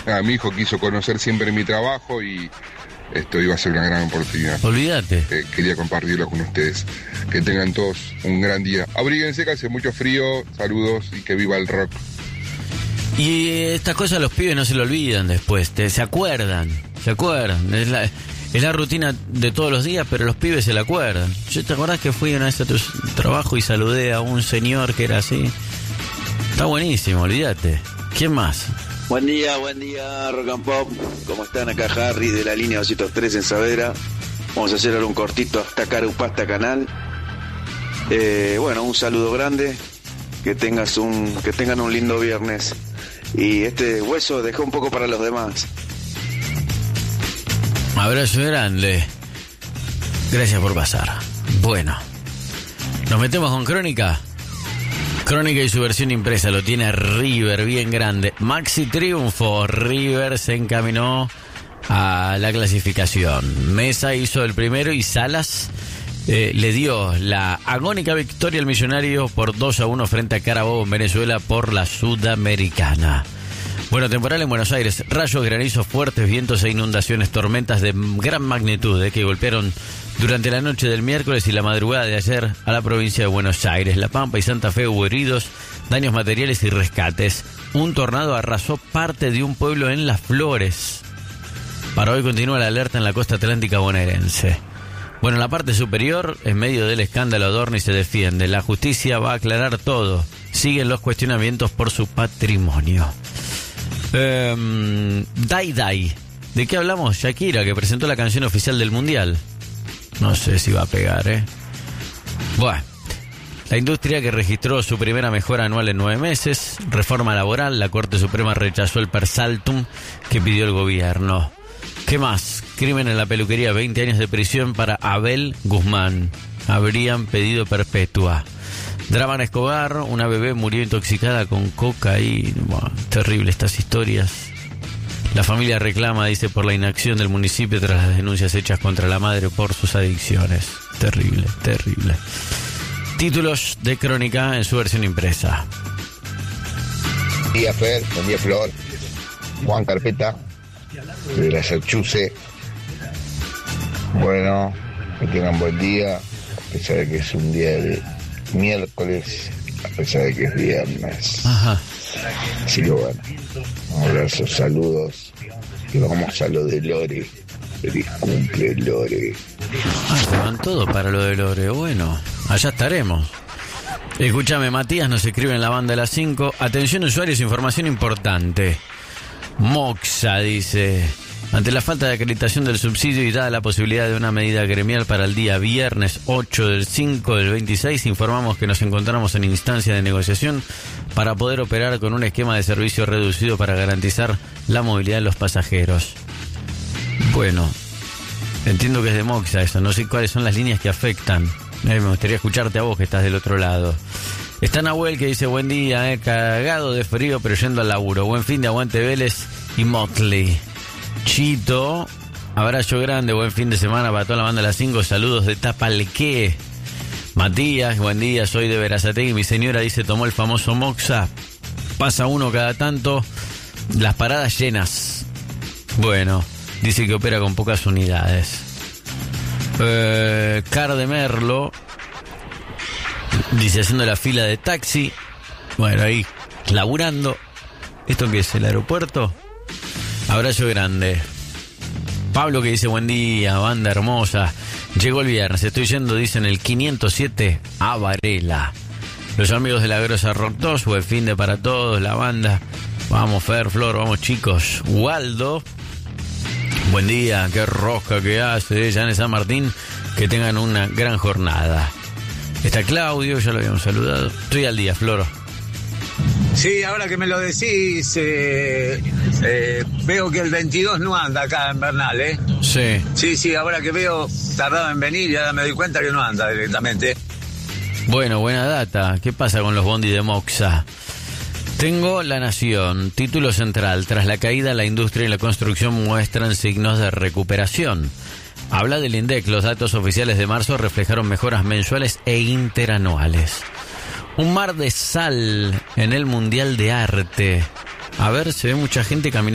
mi hijo quiso conocer siempre mi trabajo y esto iba a ser una gran oportunidad. Olvídate. Quería compartirlo con ustedes. Que tengan todos un gran día. Abríguense, que hace mucho frío. Saludos y que viva el rock. Y estas cosas los pibes no se lo olvidan después. Se acuerdan. Es la rutina de todos los días, pero los pibes se la acuerdan. ¿Te acordás que fui una vez a tu trabajo y saludé a un señor que era así? Está buenísimo, olvídate. ¿Quién más? Buen día, Rock and Pop. ¿Cómo están? Acá Harry de la línea 203 en Saavedra. Vamos a hacer ahora un cortito hasta Carupasta Canal. Bueno, un saludo grande. Que tengan un lindo viernes. Y este hueso dejó un poco para los demás. Abrazo grande. Gracias por pasar. Bueno, nos metemos con Crónica. Crónica y su versión impresa lo tiene River bien grande. Maxi triunfo. River se encaminó a la clasificación. Mesa hizo el primero y Salas le dio la agónica victoria al Millonario por 2-1 frente a Carabobo en Venezuela por la Sudamericana. Bueno, temporal en Buenos Aires, rayos, granizos, fuertes vientos e inundaciones, tormentas de gran magnitud que golpearon durante la noche del miércoles y la madrugada de ayer a la provincia de Buenos Aires. La Pampa y Santa Fe hubo heridos, daños materiales y rescates. Un tornado arrasó parte de un pueblo en Las Flores. Para hoy continúa la alerta en la costa atlántica bonaerense. Bueno, en la parte superior, en medio del escándalo, Adorni se defiende. La justicia va a aclarar todo. Siguen los cuestionamientos por su patrimonio. Dai Dai. ¿De qué hablamos? Shakira, que presentó la canción oficial del Mundial. No sé si va a pegar, Bueno, la industria que registró su primera mejora anual en 9 meses. Reforma laboral. La Corte Suprema rechazó el persaltum que pidió el gobierno. ¿Qué más? Crimen en la peluquería. 20 años de prisión para Abel Guzmán. Habrían pedido perpetua. Drama en Escobar, una bebé murió intoxicada con cocaína. Bueno, terrible estas historias. La familia reclama, dice, por la inacción del municipio tras las denuncias hechas contra la madre por sus adicciones. Terrible, terrible. Títulos de Crónica en su versión impresa. Buen día, Fer. Buen día, Flor. Juan Carpeta, de la Sachuce. Bueno, que tengan buen día, a pesar de que es un día de miércoles, a pesar de que es viernes. Ajá. Así que bueno, un abrazo, saludos y vamos a lo de Lore. Feliz cumple, Lore. Se van todos para lo de Lore. Bueno, allá estaremos. Escúchame, Matías nos escribe en la banda de las 5. Atención usuarios, información importante. Moxa dice: ante la falta de acreditación del subsidio y dada la posibilidad de una medida gremial para el día viernes 8 del 5 del 26, informamos que nos encontramos en instancia de negociación para poder operar con un esquema de servicio reducido para garantizar la movilidad de los pasajeros. Bueno, entiendo que es de Moxa eso, no sé cuáles son las líneas que afectan. Me gustaría escucharte a vos que estás del otro lado. Está Nahuel que dice: buen día, cagado de frío pero yendo al laburo. Buen fin de aguante Vélez y Motley. Chito, abrazo grande, buen fin de semana para toda la banda de las 5, saludos de Tapalqué. Matías, buen día, soy de Verazategui, mi señora dice tomó el famoso Moxa, pasa uno cada tanto, las paradas llenas. Bueno, dice que opera con pocas unidades. Car de Merlo dice haciendo la fila de taxi, bueno, ahí laburando. ¿Esto qué es, el aeropuerto? Abrazo grande. Pablo que dice: buen día, banda hermosa. Llegó el viernes, estoy yendo, dicen, el 507 a Varela. Los amigos de la Grosa Rock 2, buen fin de para todos, la banda. Vamos, Fer, Flor, vamos, chicos. Waldo, buen día, qué rosca que hace, ya en San Martín, que tengan una gran jornada. Está Claudio, ya lo habíamos saludado. Estoy al día, Flor. Sí, ahora que me lo decís, veo que el 22 no anda acá en Bernal, Sí. Sí, ahora que veo, tardaba en venir y ahora me doy cuenta que no anda directamente. Bueno, buena data. ¿Qué pasa con los bondi de Moxa? Tengo La Nación, título central: tras la caída, la industria y la construcción muestran signos de recuperación. Habla del INDEC, los datos oficiales de marzo reflejaron mejoras mensuales e interanuales. Un mar de sal en el Mundial de Arte. A ver, se ve mucha gente caminando.